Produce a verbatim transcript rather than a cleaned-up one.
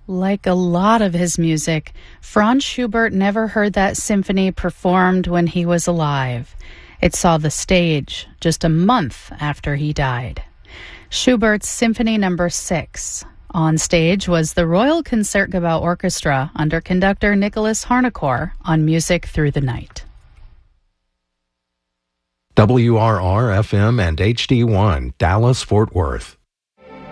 Like a lot of his music, Franz Schubert never heard that symphony performed when he was alive. It saw the stage just a month after he died. Schubert's Symphony Number six. On stage was the Royal Concertgebouw Orchestra under conductor Nicholas Harnoncourt on Music Through the Night. W R R F M and H D one, Dallas, Fort Worth.